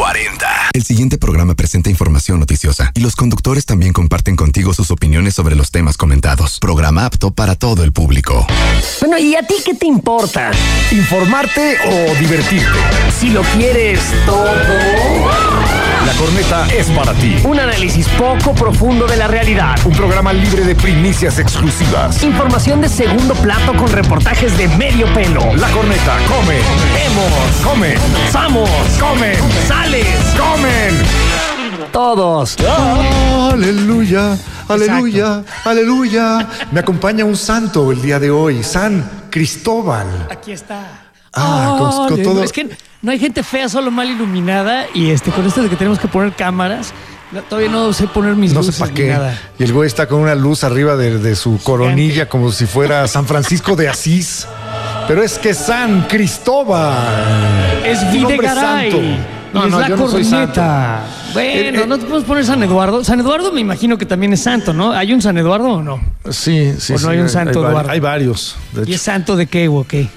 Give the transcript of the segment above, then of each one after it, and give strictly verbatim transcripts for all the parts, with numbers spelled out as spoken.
cuarenta. El siguiente programa presenta información noticiosa y los conductores también comparten contigo sus opiniones sobre los temas comentados. Programa apto para todo el público. Bueno, ¿y a ti qué te importa? ¿Informarte o divertirte? Si lo quieres todo... La Corneta es para ti. Un análisis poco profundo de la realidad. Un programa libre de primicias exclusivas. Información de segundo plato con reportajes de medio pelo. La Corneta come. Vemos. Come. Vamos. Comen. Sales. Comen. Todos. Oh, aleluya. Aleluya. Exacto. Aleluya. Me acompaña un santo el día de hoy. San Cristóbal. Aquí está. Ah, oh, con, con todo. Es que no hay gente fea, solo mal iluminada. Y este, con esto de que tenemos que poner cámaras, no, todavía no sé poner mis No luces sé para ni qué. nada. Y el güey está con una luz arriba de, de su coronilla, como si fuera San Francisco de Asís. Pero es que San Cristóbal Es un hombre Videgaray. santo. No, y es no, la yo no soy Corneta. Bueno, Eh, eh, no te podemos poner San Eduardo. San Eduardo me imagino que también es santo, ¿no? ¿Hay un San Eduardo o no? Sí, sí, ¿O no sí. hay un santo hay, Eduardo? hay varios. De ¿Y hecho. es santo de qué o qué?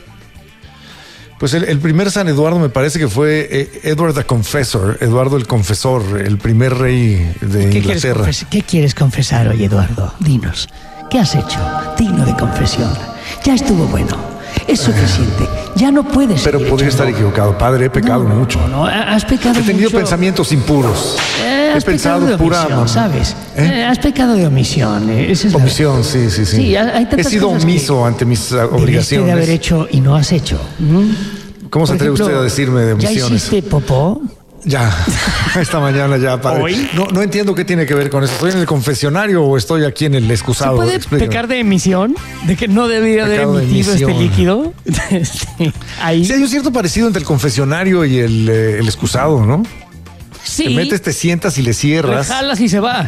Pues el, el primer San Eduardo me parece que fue eh, Edward the Confessor, Eduardo el Confesor, el primer rey de ¿Qué quieres, Inglaterra. confes- ¿Qué quieres confesar hoy, Eduardo? Dinos, ¿qué has hecho? Digno de confesión. Ya estuvo bueno. Es suficiente. Ya no puedes Pero seguir podría estar echando- equivocado, padre, he pecado No, mucho. No, no, has pecado He tenido mucho. pensamientos impuros. Eh, he has pensado pecado de pura omisión, mam- ¿sabes? ¿Eh? Eh, has pecado de omisión. eh, esa es la- Omisión, sí, sí, sí. Sí, hay tantas he sido cosas omiso que ante mis ah, Debiste obligaciones. de haber hecho y no has hecho. ¿Mm? ¿Cómo se Por atreve ejemplo, usted a decirme de ¿Ya omisiones? hiciste popó? Ya, esta mañana ya, padre. ¿Hoy? No, no entiendo qué tiene que ver con eso. ¿Estoy en el confesionario o estoy aquí en el ¿Se excusado? puede Explíqueme. pecar de emisión? ¿De que no debería haber Pecado de emitido este emisión. líquido? Este, Ahí. Sí, hay un cierto parecido entre el confesionario y el, eh, el excusado, ¿no? Sí. Te metes, te sientas y le Le cierras. jalas y se va.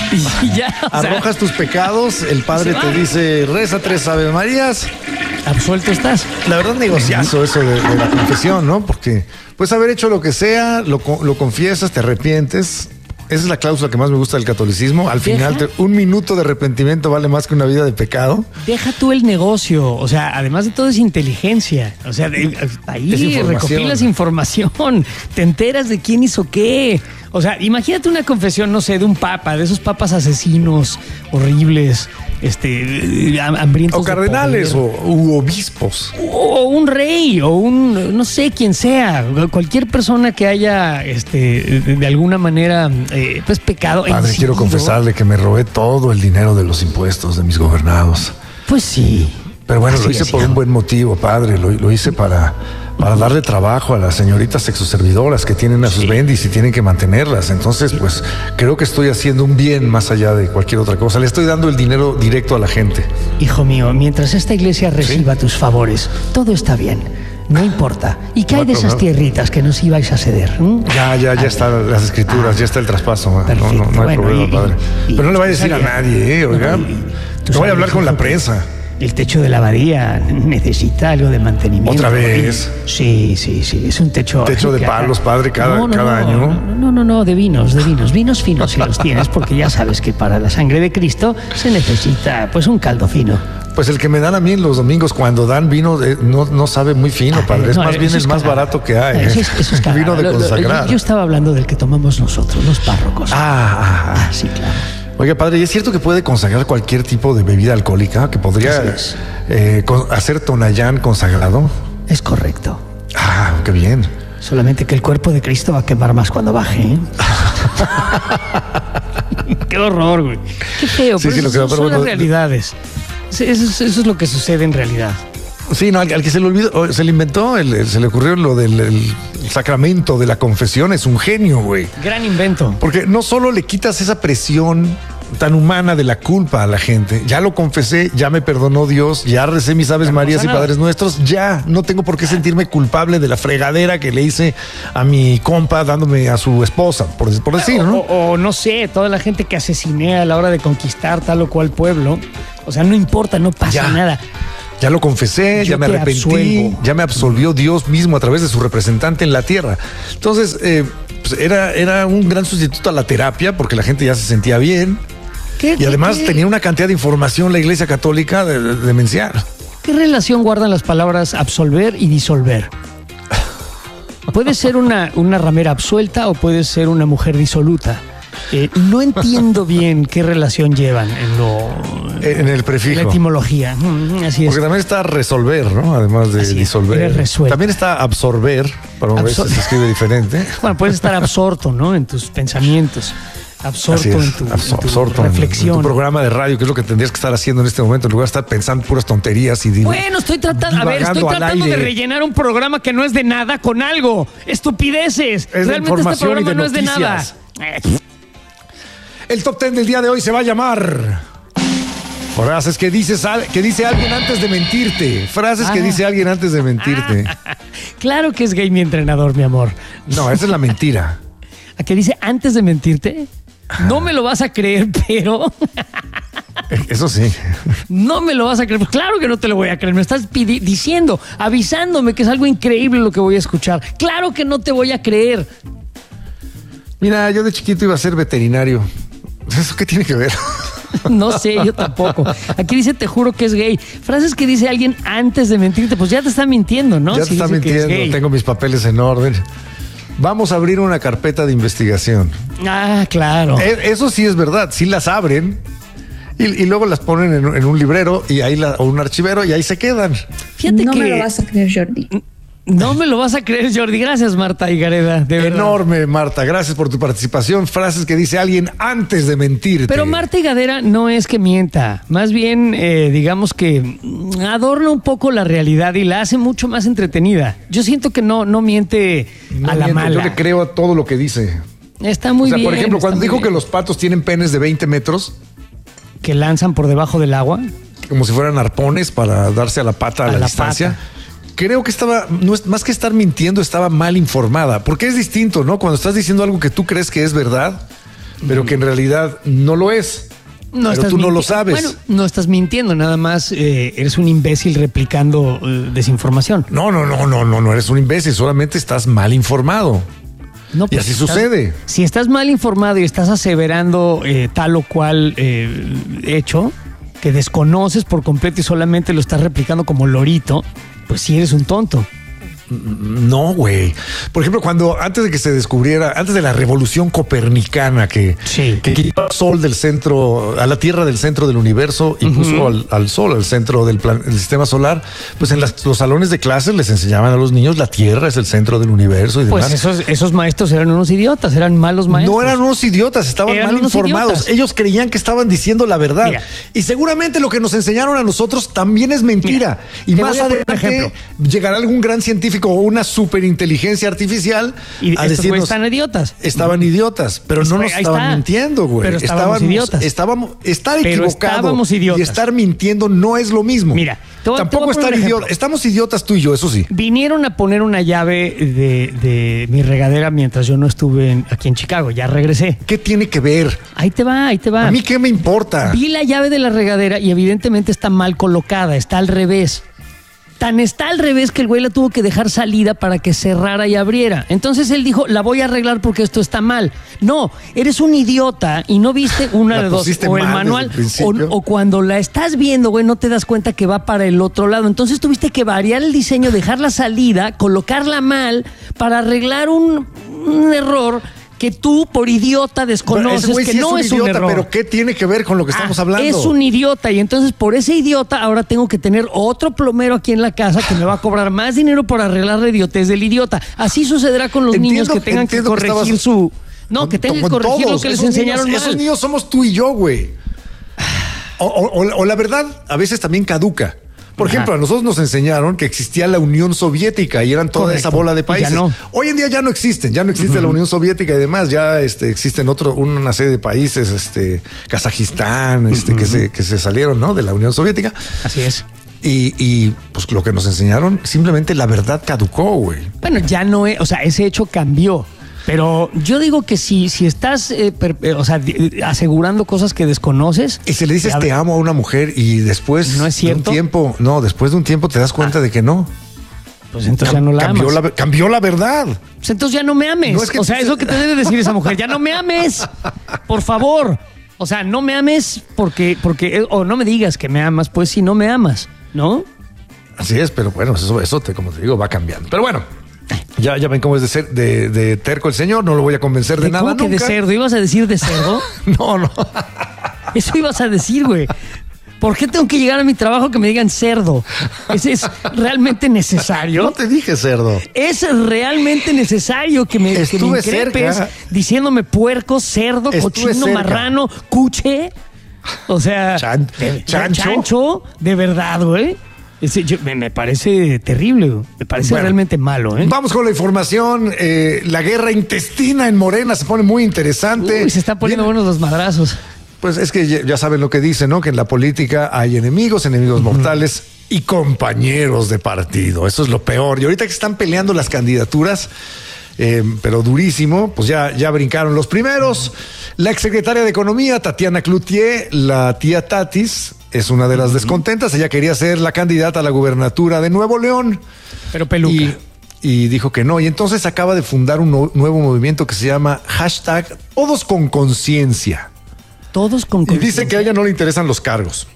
Y ya. o sea, Arrojas tus pecados, el padre se te va. dice, reza tres Ave Marías. absuelto estás. La verdad, negociazo eso de, de la confesión, ¿no? Porque puedes haber hecho lo que sea, lo, co- lo confiesas, te arrepientes. Esa es la cláusula que más me gusta del catolicismo. Al Deja. final, te- un minuto de arrepentimiento vale más que una vida de pecado. Deja tú el negocio. O sea, además de todo es inteligencia. O sea, de- ahí Es información. recopilas información. Te enteras de quién hizo qué. O sea, imagínate una confesión, no sé, de un papa, de esos papas asesinos horribles, este, eh, hambrientos O de cardenales poder. o u obispos. O un rey, o un, no sé, quien sea, cualquier persona que haya, este, de, de alguna manera, eh, pues pecado. e Padre, quiero incidido. confesarle que me robé todo el dinero de los impuestos de mis gobernados. Pues sí. Pero bueno, Así lo hice es, por hijo. un buen motivo, padre. Lo, lo hice para, para darle trabajo a las señoritas sexoservidoras que tienen a sus Sí. bendis y tienen que mantenerlas. Entonces, pues creo que estoy haciendo un bien más allá de cualquier otra cosa. Le estoy dando el dinero directo a la gente. Hijo mío, mientras esta iglesia reciba tus favores, todo está bien. No importa. ¿Y qué No hay hay de esas problema. tierritas que nos ibais a ceder? ¿Mm? Ya, ya, ya están las escrituras, ya está el traspaso. No, no, no hay Perfecto. Bueno, problema, y- padre. y- Pero no le vaya a tú decir a sabías- nadie, ¿eh? Oiga. No, y- tú No voy a hablar sabes, con la hijo, que prensa. El techo de la abadía necesita algo de mantenimiento. ¿Otra vez? Sí, sí, sí. Es un techo. Techo de que- palos, padre, cada- cada no, año. No, no, no, no, de vinos, de vinos. Vinos finos si los tienes, porque ya sabes que para la sangre de Cristo se necesita, pues, un caldo fino. Pues el que me dan a mí en los domingos cuando dan vino eh, no, no sabe muy fino, padre. Es No, más bien eso el es más cagada. barato que hay. Eso ¿eh? es, eso es cagada. Vino de Lo- lo- consagrar. yo, yo estaba hablando del que tomamos nosotros, los párrocos. Ah, ah, ah. Ah, sí, claro. Oiga, padre, ¿y es cierto que puede consagrar cualquier tipo de bebida alcohólica? ¿Que podría Así es. eh, con- hacer Tonayán consagrado? Es correcto. Ah, qué bien. Solamente que el cuerpo de Cristo va a quemar más cuando baje. ¿eh? Qué horror, güey. Qué feo. Sí, pero sí, lo eso que va, son pero las bueno, realidades. Eso, eso es- eso es lo que sucede en realidad. Sí, no, al, al que se le olvidó, o se le inventó, el- el- se le ocurrió lo del el sacramento de la confesión, es un genio, güey. Gran invento. Porque no solo le quitas esa presión tan humana de la culpa a la gente, ya lo confesé, ya me perdonó Dios, ya recé mis Aves Ya no Marías pasa y nada. Padres Nuestros, ya no tengo por qué sentirme culpable de la fregadera que le hice a mi compa dándome a su esposa, por, por decir, ¿no? O, o no sé, toda la gente que asesiné a la hora de conquistar tal o cual pueblo. O sea, no importa, no pasa Ya. nada. Ya lo confesé, Yo ya me te arrepentí, absuelvo. ya me absolvió Dios mismo a través de su representante en la tierra. Entonces, eh, pues era, era un gran sustituto a la terapia porque la gente ya se sentía bien ¿Qué, y además qué- tenía una cantidad de información la Iglesia Católica de, de- demencial. ¿Qué relación guardan las palabras absolver y disolver? puede ser una, una ramera absuelta o puede ser una mujer disoluta. Eh, no entiendo bien qué relación llevan en lo en el prefijo, en la etimología. Mm, así es. Porque también está resolver, ¿no? Además de Así es, disolver. eres resuelto. También está absorber, pero a veces Absor- se escribe diferente. Bueno, puedes estar absorto, ¿no? En tus pensamientos, absorto Así es, en tu, absor- en tu absorto en- reflexión. En tu programa de radio, que es lo que tendrías que estar haciendo en este momento, en lugar de estar pensando puras tonterías y div- Bueno, estoy tratando, a ver, estoy divagando al tratando de aire. rellenar un programa que no es de nada con algo. Estupideces. Es de Realmente este información y programa de no es de nada. noticias. El top ten del día de hoy se va a llamar frases que dices al- que dice alguien antes de mentirte. Frases que Ah. dice alguien antes de mentirte. Claro que es gay mi entrenador, mi amor. No, esa es la mentira. ¿A qué dice antes de mentirte? No me lo vas a creer, pero Eso sí. no me lo vas a creer. Pues claro que no te lo voy a creer. Me estás pidi- diciendo, avisándome que es algo increíble lo que voy a escuchar. Claro que no te voy a creer. Mira, yo de chiquito iba a ser veterinario. ¿Eso qué tiene que ver? No sé, yo tampoco. Aquí dice, te juro que es gay. Frases que dice alguien antes de mentirte, pues ya te está mintiendo, ¿no? Ya Si te está dice que es mintiendo, gay. tengo mis papeles en orden. Vamos a abrir una carpeta de investigación. Ah, claro. E- Eso sí es verdad, sí las abren y, y luego las ponen en, en un librero y ahí la- o un archivero y ahí se quedan. Fíjate no que me lo vas a creer, Jordi. no me lo vas a creer, Jordi. Gracias, Marta Higareda. De verdad. Enorme, Marta, gracias por tu participación. Frases que dice alguien antes de mentirte. Pero Marta Higadera no es que mienta, más bien eh, digamos que mm, adorna un poco la realidad y la hace mucho más entretenida. Yo siento que no, no miente No a la miento, mala. yo le creo a todo lo que dice. Está muy o sea, bien. por ejemplo, está cuando muy dijo bien. que los patos tienen penes de veinte metros, que lanzan por debajo del agua. como si fueran arpones para darse a la pata a, A la, la distancia. pata. Creo que estaba, no es, más que estar mintiendo, estaba mal informada. Porque es distinto, ¿no? Cuando estás diciendo algo que tú crees que es verdad, pero que en realidad no lo es. No pero estás tú no lo minti- sabes. Bueno, no estás mintiendo, nada más eh, eres un imbécil replicando eh, desinformación. No, no, no, no, no, no eres un imbécil, solamente estás mal informado. No, Y pues, así si estás- sucede. Si estás mal informado y estás aseverando eh, tal o cual eh, hecho que desconoces por completo y solamente lo estás replicando como lorito, pues sí eres un tonto. No, güey. Por ejemplo, cuando antes de que se descubriera, antes de la revolución copernicana que, Sí. que quitó al sol del centro, a la Tierra del centro del universo y puso al, al sol, al centro del, plan- del sistema solar, pues en las- los salones de clases les enseñaban a los niños la Tierra es el centro del universo y demás. Pues esos, esos maestros eran unos idiotas, eran malos maestros. No eran unos idiotas, estaban Eran mal unos informados. idiotas. Ellos creían que estaban diciendo la verdad. Mira. Y seguramente lo que nos enseñaron a nosotros también es mentira. Mira, y te más voy a poner un adelante ejemplo. llegará algún gran científico o una superinteligencia artificial Y a estos decirnos güeyes están idiotas. estaban idiotas, pero Pues, no güey, nos ahí estaban está. mintiendo, güey. Pero estábamos idiotas. Estábamos, estar Pero equivocado estábamos idiotas. y estar mintiendo no es lo mismo. Mira, te voy- te tampoco voy a poner estar un ejemplo. idiota. Estamos idiotas tú y yo, eso sí. Vinieron a poner una llave de, de mi regadera mientras yo no estuve en- aquí en Chicago. Ya regresé. ¿Qué tiene que ver? Ahí te va, ahí te va. A mí qué me importa. Vi la llave de la regadera y evidentemente está mal colocada, está al revés. Tan está al revés que el güey la tuvo que dejar salida para que cerrara y abriera. Entonces él dijo, la voy a arreglar porque esto está mal. No, eres un idiota y no viste una La de dos. pusiste O el mal manual, desde el o, principio. o cuando la estás viendo, güey, no te das cuenta que va para el otro lado. Entonces tuviste que variar el diseño, dejar la salida, colocarla mal para arreglar un, un error que tú, por idiota, Pero desconoces ese güey que sí no es es un un idiota, error. pero ¿qué tiene que ver con lo que estamos Ah, hablando? Es un idiota y entonces por ese idiota ahora tengo que tener otro plomero aquí en la casa que me va a cobrar más dinero por arreglar la idiotez del idiota. Así sucederá con los Entiendo- niños que tengan que entiendo que corregir estabas- su... No, que tengan que Con corregir todos, lo que les esos enseñaron niños, mal. Esos niños somos tú y yo, güey. O, o- o- o la verdad, a veces también caduca. Por Ajá. ejemplo, a nosotros nos enseñaron que existía la Unión Soviética y eran toda Correcto. esa bola de Y ya países. no. Hoy en día ya no existen, ya no existe la Unión Soviética y demás, ya este, existen otro, una serie de países, este, Kazajistán, este, que se, que se salieron, ¿no? De la Unión Soviética. Así es. Y, y, pues lo que nos enseñaron, simplemente la verdad caducó, güey. Bueno, ya no es... O sea, ese hecho cambió. Pero yo digo que si, si estás eh, per- eh, o sea, di- asegurando cosas que desconoces... Y si le dices ya- te amo a una mujer y después ¿No es de un cierto? tiempo, no, después de un tiempo te das cuenta de que no. Pues entonces ya no la cambió, amas. la, cambió la verdad. Pues entonces ya no me ames. No, es que o sea, tú- es lo que te debe decir esa mujer. Ya no me ames. Por favor. O sea, no me ames porque, porque, o no me digas que me amas, pues si no me amas, ¿no? Así es, pero bueno, eso, eso te, como te digo, va cambiando. Pero bueno, Ya, ya ven cómo es de, ser, de, de terco el señor, no lo voy a convencer de, ¿De nada ¿Cómo que nunca. de cerdo? ¿Ibas a decir de cerdo? No, no. Eso ibas a decir, güey. ¿Por qué tengo que llegar a mi trabajo que me digan cerdo? ¿Ese es realmente necesario? No te dije cerdo. ¿Es realmente necesario que me, que me Estuve increpes cerca. diciéndome puerco, cerdo, Estuve cochino, cerca. marrano, cuche? O sea, Chan- de- chancho. chancho, de verdad, güey. Ese, yo- me, me parece terrible, güey. Me parece Bueno, realmente malo, ¿eh? Vamos con la información. Eh, la guerra intestina en Morena se pone muy interesante. Uy, se están poniendo Viene- buenos los madrazos. Pues es que ya, ya saben lo que dicen, ¿no? Que en la política hay enemigos, enemigos mortales y compañeros de partido. Eso es lo peor. Y ahorita que están peleando las candidaturas, eh, pero durísimo, pues ya, ya brincaron los primeros. La exsecretaria de Economía, Tatiana Cloutier, la tía Tatis, es una de las descontentas. Ella quería ser la candidata a la gubernatura de Nuevo León. Pero peluca. Y, y dijo que no. Y entonces acaba de fundar un no- nuevo movimiento que se llama hashtag Todos con Conciencia. Todos con Y dice que a ella no le interesan los cargos.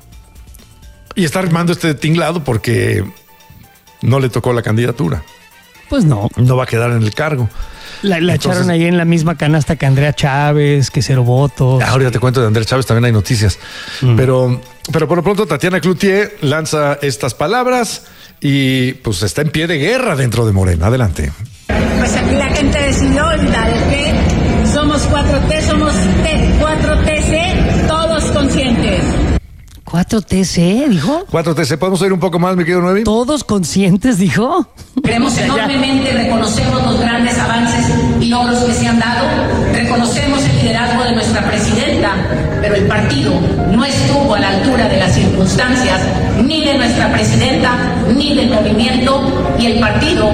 Y está armando este tinglado porque no le tocó la candidatura. Pues no. No va a quedar en el cargo. La, la Entonces- echaron ahí en la misma canasta que Andrea Chávez, que cero votos. Ahora te cuento de Andrés Chávez, también hay noticias. Pero, pero por lo pronto Tatiana Cloutier lanza estas palabras y pues está en pie de guerra dentro de Morena. Adelante. Pues aquí la gente decidió olvidar el que somos cuatro T, somos T, cuatro T C, todos conscientes. cuatro T C, dijo. cuatro T C, ¿podemos oír un poco más, mi querido Nuevi? Todos conscientes, dijo. Creemos enormemente, reconocemos los grandes avances y logros que se han dado, reconocemos el liderazgo de nuestra presidenta, pero el partido no estuvo a la altura de las circunstancias, ni de nuestra presidenta, ni del movimiento, y el partido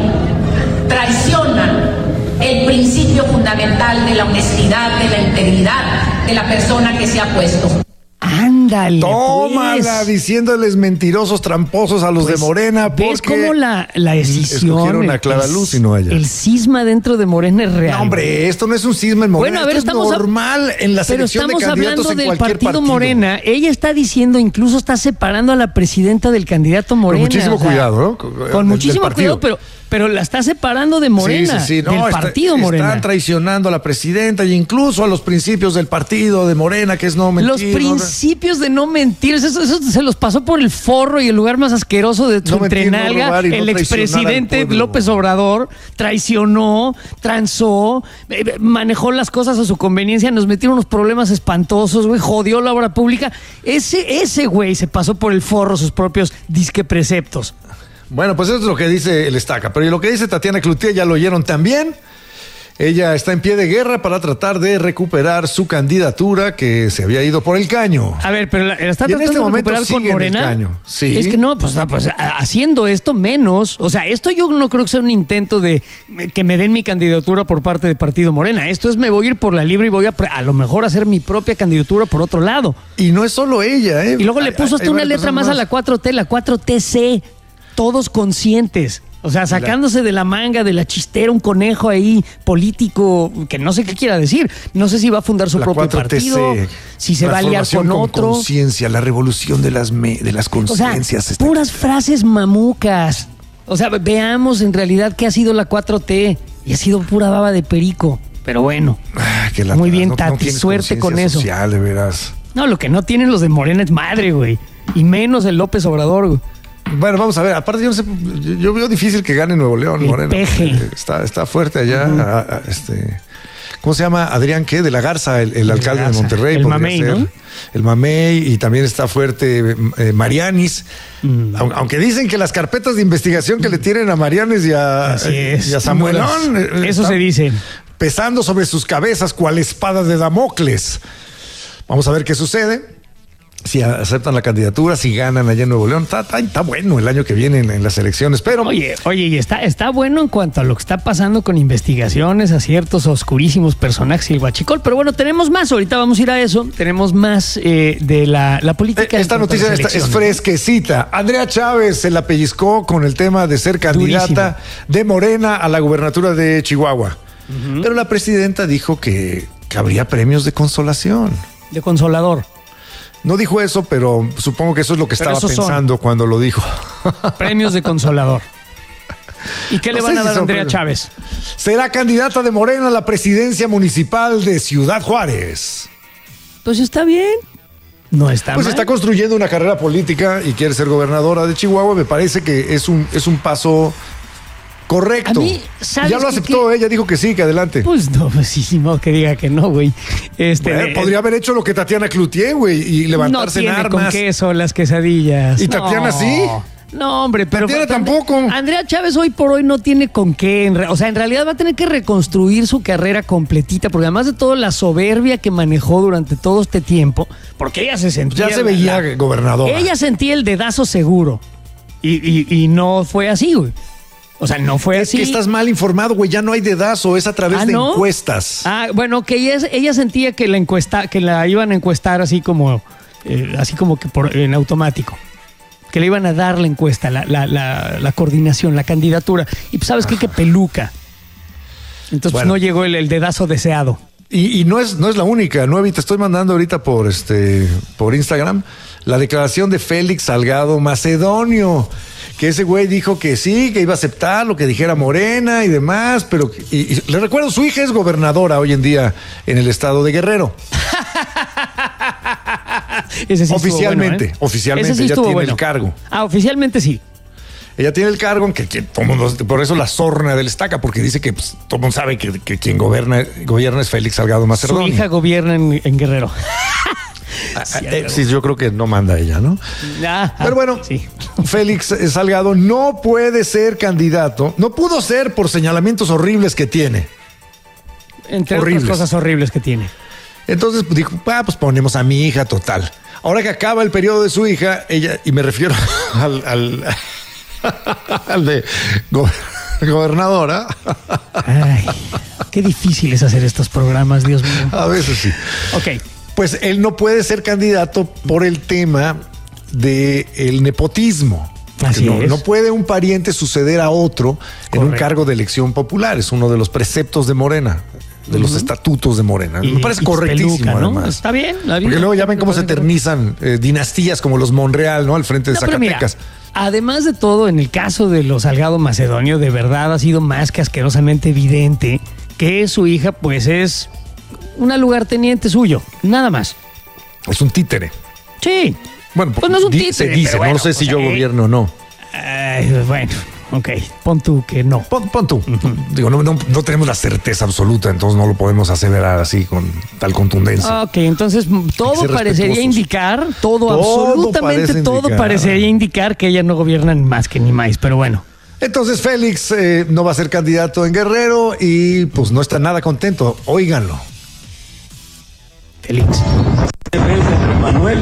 traiciona el principio fundamental de la honestidad, de la integridad de la persona que se ha puesto. Ándale. Tómala, pues. diciéndoles mentirosos, tramposos a los Pues, de Morena. ¿Ves porque cómo la, la decisión, escogieron a el- Clara el- Luz y no a ella? El cisma dentro de Morena es real. No, hombre, esto no es un cisma en Morena. Bueno, a ver, esto estamos es a- normal en la Pero selección de estamos candidatos hablando en del cualquier partido, partido. Morena. Ella está diciendo, incluso está separando a la presidenta del candidato Morena. muchísimo o sea, cuidado, ¿no? Con- del- Con del muchísimo partido. cuidado, pero, pero la está separando de Morena. Sí, sí, sí. No, del está- partido Morena. Están traicionando a la presidenta e incluso a los principios del partido de Morena, que es no mentir. Los ¿no? principios de no mentir, eso, eso se los pasó por el forro y el lugar más asqueroso de su No mentir, no entrenalga. robar y no El traicionar expresidente al pueblo. López Obrador traicionó, transó, eh, eh, manejó las cosas a su conveniencia, nos metieron unos problemas espantosos, güey, jodió la obra pública. Ese, ese güey se pasó por el forro sus propios disque preceptos. Bueno, pues eso es lo que dice el Estaca. Pero lo que dice Tatiana Cloutier ya lo oyeron también. Ella está en pie de guerra para tratar de recuperar su candidatura que se había ido por el caño. A ver, pero la, la está Y en tratando este de momento recuperar con sigue en el Morena. caño. Sí. Es que no, pues, no, pues, a- haciendo esto menos. O sea, esto yo no creo que sea un intento de eh, que me den mi candidatura por parte del Partido Morena. Esto es me voy a ir por la libre y voy a pre- a lo mejor hacer mi propia candidatura por otro lado. Y no es solo ella, ¿eh? Y luego le Hay- puso hay hasta una varias letra personas más a la cuatro T, la cuatro T C. Todos conscientes. O sea, sacándose de la manga, de la chistera, un conejo ahí político que no sé qué quiera decir. No sé si va a fundar su La propio cuatro T C, partido, si se va a liar transformación con otro. conciencia, la revolución de las, me- de las O sea, conciencias. está puras frases mamucas. O sea, veamos en realidad qué ha sido la cuatro T. Y ha sido pura baba de perico. Pero bueno. Ah, que la- Muy bien, no- no Tati, tienes suerte con conciencia eso. social, de veras. No, lo que no tienen los de Morena es madre, güey. Y menos el López Obrador, güey. Bueno, vamos a ver. Aparte, yo no sé, yo, yo veo difícil que gane Nuevo León, El Morena. peje. Eh, Está, está fuerte allá. a- a- este, ¿cómo se llama? Adrián, ¿qué? De la Garza, el, el alcalde Garza. de Monterrey. El podría mamey, ser. ¿no? El Mamey, y también está fuerte eh, Marianis. Mm. Aun- Aunque dicen que las carpetas de investigación que le tienen a Marianis y a, Así es. y a Samuelón. eh, Eso están se dice. pesando sobre sus cabezas cual espada de Damocles. Vamos a ver qué sucede. Si aceptan la candidatura, si ganan allá en Nuevo León. Está, está- está bueno el año que viene en, en las elecciones, pero Oye, oye, y está, está bueno en cuanto a lo que está pasando con investigaciones a ciertos oscurísimos personajes y el huachicol. Pero bueno, tenemos más. Ahorita vamos a ir a eso. Tenemos más eh, de la, la política. Eh, esta en cuanto a noticia las esta es elecciones. fresquecita. Andrea Chávez se la pellizcó con el tema de ser candidata de Morena a la gubernatura de Chihuahua. Pero la presidenta dijo que, que habría premios de consolación. De consolador. No dijo eso, pero supongo que eso es lo que Pero estaba esos son. pensando cuando lo dijo. Premios de consolador. ¿Y qué le No van sé a si dar a Andrea sorprende. Chávez? Será candidata de Morena a la presidencia municipal de Ciudad Juárez. Pues está bien. No está Pues mal. está construyendo una carrera política y quiere ser gobernadora de Chihuahua. Me parece que es un, es un paso correcto. A mí, ¿sabes ya lo qué- aceptó, qué? ella dijo que sí, que adelante. Pues no, pues sí, sí, no, que diga que no, güey. Este, Bueno, eh, podría haber hecho lo que Tatiana Cloutier, güey, y levantarse no en tiene con armas. queso las quesadillas. ¿Y Tatiana No. sí? No, hombre, pero... Tatiana pero- tampoco. Andrea Chávez hoy por hoy no tiene con qué. en re- O sea, en realidad va a tener que reconstruir su carrera completita, porque además de todo la soberbia que manejó durante todo este tiempo, porque ella se sentía... Ya se la- veía la- gobernadora. Ella sentía el dedazo seguro. Y, y- y no fue así, güey. O sea, no fue Es así. que estás mal informado, güey. Ya no hay dedazo, es a través ¿Ah, de no? encuestas. Ah, bueno, que ella, ella sentía que la encuesta, que la iban a encuestar así como, eh, así como que por, en automático. Que le iban a dar la encuesta, la, la, la, la coordinación, la candidatura. Y pues, ¿sabes qué? Que peluca. Entonces pues, Bueno. no llegó el, el dedazo deseado. Y, y no es, no es la única, Nuevi, te estoy mandando ahorita por este por Instagram la declaración de Félix Salgado Macedonio, que ese güey dijo que sí, que iba a aceptar lo que dijera Morena y demás, pero y, y le recuerdo, su hija es gobernadora hoy en día en el estado de Guerrero. Ese sí estuvo Oficialmente, bueno, ¿eh? oficialmente, Ese sí ya estuvo tiene bueno. el cargo. Ah, oficialmente sí. Ella tiene el cargo, que, que todo mundo, por eso la sorna del estaca, porque dice que pues, todo el mundo sabe que, que quien gobierna, gobierna es Félix Salgado Su Macedonio. hija gobierna en, en Guerrero. Ah, eh, sí, yo creo que no manda ella, ¿no? Ah, Pero bueno, sí. Félix Salgado no puede ser candidato, no pudo ser por señalamientos horribles que tiene. Entre horribles. otras cosas horribles que tiene. Entonces pues, dijo, ah, pues ponemos a mi hija total. Ahora que acaba el periodo de su hija, ella, y me refiero al, al, al de go- gobernadora, Ay, qué difícil es hacer estos programas, Dios mío. a veces sí. Ok. Pues él no puede ser candidato por el tema del nepotismo. Así no, es. no puede un pariente suceder a otro en un Correcto. cargo de elección popular. Es uno de los preceptos de Morena, de los estatutos de Morena. Y- Me parece y correctísimo, peluca, ¿no? además. Está bien. la vida. Porque luego ya ven cómo se eternizan eh, dinastías como los Monreal, ¿no? Al frente de No, pero mira, Zacatecas. además de todo, en el caso de los Salgado Macedonio, de verdad ha sido más que asquerosamente evidente que su hija, pues, es una lugarteniente suyo. Nada más. Es un títere. Sí. Bueno, Pues no es un di- títere, se dice, pero bueno, no sé si pues, yo eh. gobierno o no. Ay, bueno, ok. Pon tú que no. Pon, pon tú. Digo, no, no, no tenemos la certeza absoluta, entonces no lo podemos aseverar así con tal contundencia. Ok, entonces m- todo ser parecería respetuosos. indicar, todo, Todo absolutamente parece todo indicar. parecería indicar que ella no gobierna ni más que ni más, pero bueno. Entonces Félix eh, no va a ser candidato en Guerrero y pues no está nada contento. Óiganlo. Félix. de Manuel,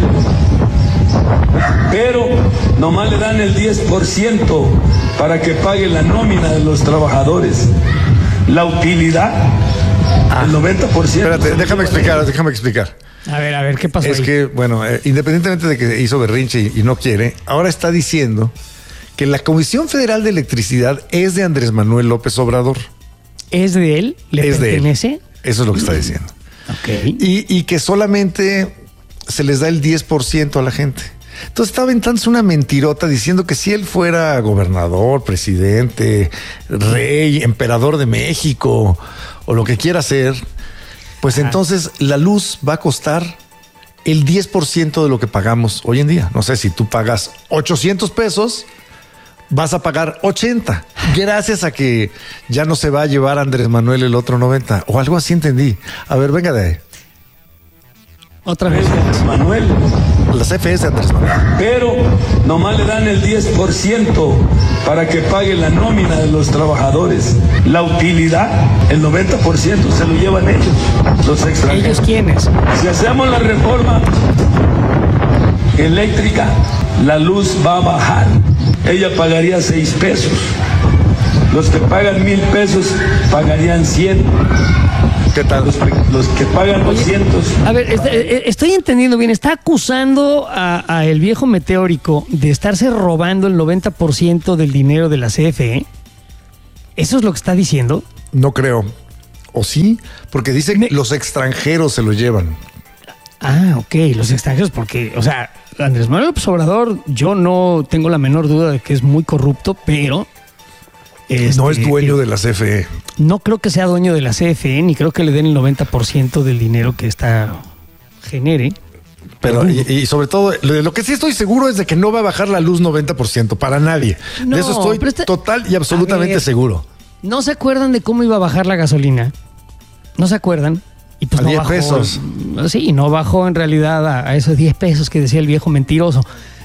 pero nomás le dan el diez por ciento para que pague la nómina de los trabajadores. La utilidad, el noventa por ciento. Espérate, déjame explicar, déjame explicar. A ver, a ver, ¿qué pasó Es ahí? que, bueno, eh, independientemente de que hizo berrinche y, y no quiere, ahora está diciendo que la Comisión Federal de Electricidad es de Andrés Manuel López Obrador. ¿Es de él? ¿Le es de él. pertenece? Eso es lo que está diciendo. Ok. Y, y que solamente se les da el diez por ciento a la gente. Entonces está aventándose una mentirota diciendo que si él fuera gobernador, presidente, rey, emperador de México o lo que quiera ser, pues entonces la luz va a costar el diez por ciento de lo que pagamos hoy en día. No sé, si tú pagas ochocientos pesos, vas a pagar ochenta, gracias a que ya no se va a llevar Andrés Manuel el otro noventa, o algo así entendí. A ver, venga de ahí. Otra vez. Manuel, La C F E de Andrés Manuel. pero nomás le dan el diez por ciento para que pague la nómina de los trabajadores. La utilidad, el noventa por ciento se lo llevan ellos, los ¿Ellos extranjeros. quiénes? Si hacemos la reforma eléctrica, la luz va a bajar. Ella pagaría seis pesos. Los que pagan mil pesos pagarían cien. ¿Qué tal? Los, los que pagan doscientos. A ver, est- eh, estoy entendiendo bien. Está acusando a, a el viejo meteórico de estarse robando el noventa por ciento del dinero de la C F E. ¿Eso es lo que está diciendo? No creo. ¿O sí? Porque dice Me- que los extranjeros se lo llevan. Ah, ok, los extranjeros, porque, o sea, Andrés Manuel López Obrador, yo no tengo la menor duda de que es muy corrupto, pero Este, no es dueño de la C F E. No creo que sea dueño de la C F E, ni creo que le den el noventa por ciento del dinero que esta genere. Pero, y, y sobre todo, lo, lo que sí estoy seguro es de que no va a bajar la luz noventa por ciento para nadie. No, de eso estoy pero este- total y absolutamente ver, seguro. ¿No se acuerdan de cómo iba a bajar la gasolina? ¿No se acuerdan? Y pues A no diez bajó, pesos. Sí, no bajó en realidad a, a esos diez pesos que decía el viejo mentiroso.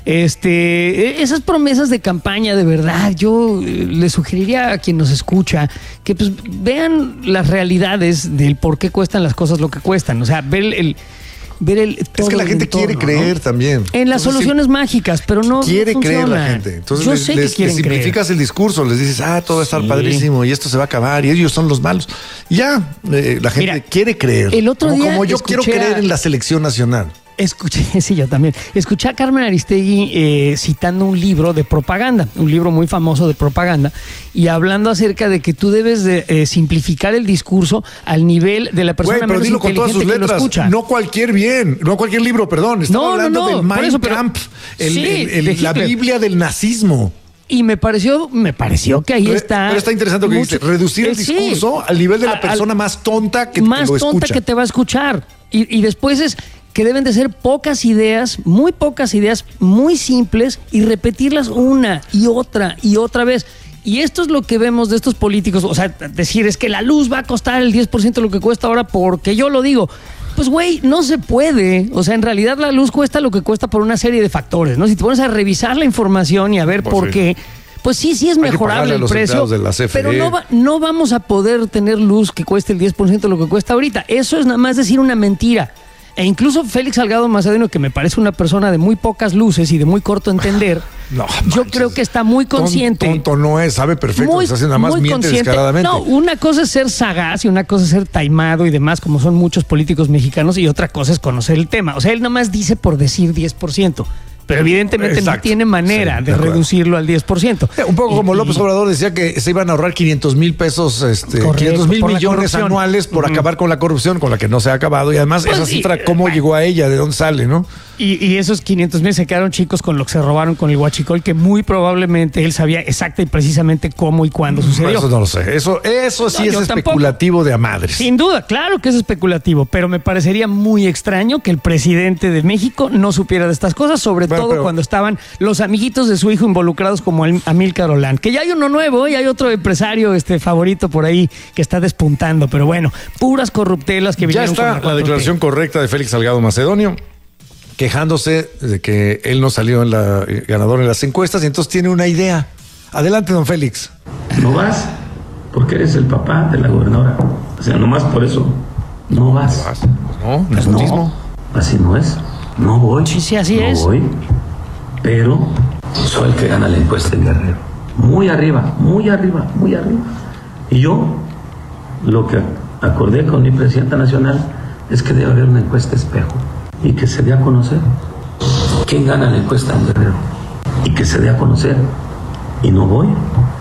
Este, esas promesas de campaña, de verdad, yo eh, le sugeriría a quien nos escucha que pues vean las realidades del por qué cuestan las cosas lo que cuestan. O sea, ver el, el- ver el todo Es que la el gente entorno, quiere creer ¿no? también. En las Entonces, soluciones mágicas, pero no quiere no creer la funciona. gente. Entonces yo les, sé les- que quieren les simplificas creer. el discurso, les dices, ah, todo va a estar Sí. padrísimo y esto se va a acabar y ellos son los malos. Ya, eh, la gente Mira, quiere creer. el otro como, día como yo escuché quiero creer a- en la selección nacional. Escuché, sí, yo también. Escuché a Carmen Aristegui eh, citando un libro de propaganda, un libro muy famoso de propaganda, y hablando acerca de que tú debes de eh, simplificar el discurso al nivel de la persona Güey, pero menos dilo con todas sus inteligente que lo letras. escucha. No cualquier bien, no cualquier libro, perdón. Estaba No, no, hablando no, del por Mein eso, pero- Kampf, el- Sí, el- el- de la Hitler. Biblia del nazismo. Y me pareció, me pareció que ahí Re- está. Pero está interesante lo que mucho- dice, reducir el eh, sí. discurso al nivel de la A- persona al- más tonta que, más que lo tonta escucha. que te va a escuchar. Y, y después es que deben de ser pocas ideas, muy pocas ideas, muy simples, y repetirlas una y otra y otra vez. Y esto es lo que vemos de estos políticos. O sea, decir es que la luz va a costar el diez por ciento de lo que cuesta ahora porque yo lo digo. Pues, güey, no se puede. O sea, en realidad la luz cuesta lo que cuesta por una serie de factores, ¿no? Si te pones a revisar la información y a ver Pues por sí. qué, pues sí, sí es Hay que mejorable pagarle a el los precio. empleados de la C F E. Pero no, va- no vamos a poder tener luz que cueste el diez por ciento de lo que cuesta ahorita. Eso es nada más decir una mentira. E incluso Félix Salgado Macedonio, que me parece una persona de muy pocas luces y de muy corto entender, No, yo manches. creo que está muy consciente. Tonto no es, sabe perfecto, Muy, está haciendo nada más muy miente consciente. descaradamente. No, una cosa es ser sagaz y una cosa es ser taimado y demás, como son muchos políticos mexicanos, y otra cosa es conocer el tema. O sea, él nada más dice por decir diez por ciento, pero evidentemente Exacto. no tiene manera Sí, de, de acuerdo. reducirlo al diez por ciento. Eh, Un poco Y- como y- López Obrador decía que se iban a ahorrar quinientos mil pesos, este, Correcto, quinientos mil por la millones corrupción. anuales por Ujú. acabar con la corrupción, con la que no se ha acabado. Y además, Pues esa sí, cifra, ¿cómo bueno. llegó a ella? ¿De dónde sale, no? Y, y esos quinientos mil se quedaron chicos con lo que se robaron con el huachicol, que muy probablemente él sabía exacta y precisamente cómo y cuándo sucedió. Eso no lo sé. Eso, eso sí No, es yo tampoco. especulativo de a madres. Sin duda, claro que es especulativo, pero me parecería muy extraño que el presidente de México no supiera de estas cosas, sobre Bueno, todo pero- cuando estaban los amiguitos de su hijo involucrados como el Amílcar Olán, que ya hay uno nuevo y hay otro empresario este favorito por ahí que está despuntando, pero bueno, puras corruptelas que Ya vinieron con está la cuatro T. declaración correcta de Félix Salgado Macedonio, quejándose de que él no salió en la, eh, ganador en las encuestas y entonces tiene una idea. Adelante, don Félix. No vas porque eres el papá de la gobernadora. O sea, nomás por eso no vas. No, Pues no. nepotismo. Así no es. No voy. Sí, sí, así no es. voy. Pero soy el que gana la encuesta en Guerrero. Muy arriba, muy arriba, muy arriba. Y yo lo que acordé con mi presidenta nacional es que debe haber una encuesta espejo y que se dé a conocer quién gana la encuesta en Guerrero y que se dé a conocer. Y no voy.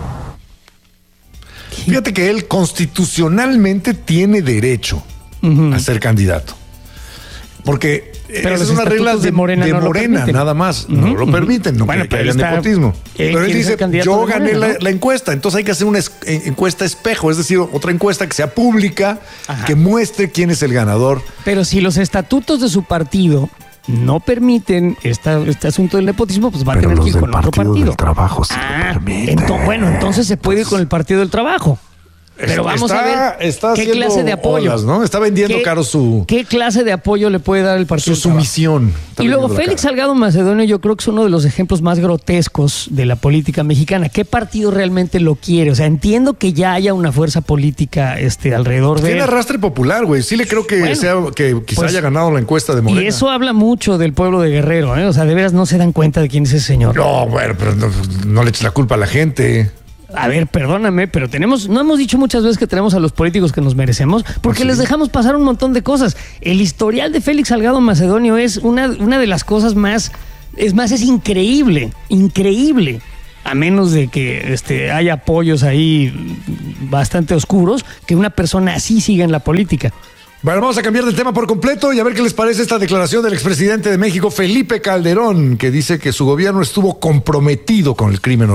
Fíjate que él constitucionalmente tiene derecho a ser candidato. Porque Pero esas los son unas reglas estatutos de, de Morena de no lo Morena, permiten. nada más. Ujú, no lo ujú. permiten, no Bueno, que pero haya él está- nepotismo. él Pero él quiere ser dice, candidato yo de gané Morena, la, ¿no? la encuesta, entonces hay que hacer una es- eh, encuesta espejo, es decir, otra encuesta que sea pública, Ajá. que muestre quién es el ganador. Pero si los estatutos de su partido no permiten esta, este asunto del nepotismo, pues va a Pero tener los que ir del con otro Partido partido. del Trabajo sí lo Ah, permiten. ento- bueno, entonces se puede ir con el Partido del Trabajo. Pero vamos está, a ver está qué haciendo clase de apoyo. olas, ¿no? Está vendiendo ¿Qué- caro su, ¿Qué clase de apoyo le puede dar el Partido su del Trabajo? sumisión. Está Y luego vendiendo la Félix cara. Salgado Macedonio yo creo que es uno de los ejemplos más grotescos de la política mexicana. ¿Qué partido realmente lo quiere? O sea, entiendo que ya haya una fuerza política este, alrededor de Tiene él. arrastre popular, güey. Sí le creo que Bueno, sea que quizá pues, haya ganado la encuesta de Morena. Y eso habla mucho del pueblo de Guerrero, ¿eh? O sea, de veras no se dan cuenta de quién es ese señor. No, bueno, pero no, no le eches la culpa a la gente. A ver, perdóname, pero tenemos, no hemos dicho muchas veces que tenemos a los políticos que nos merecemos, porque ¿Ah, sí? les dejamos pasar un montón de cosas. El historial de Félix Salgado Macedonio es una, una de las cosas más, es más, es increíble, increíble. A menos de que este, haya apoyos ahí bastante oscuros, que una persona así siga en la política. Bueno, vamos a cambiar de tema por completo y a ver qué les parece esta declaración del expresidente de México, Felipe Calderón, que dice que su gobierno estuvo comprometido con el crimen organizado.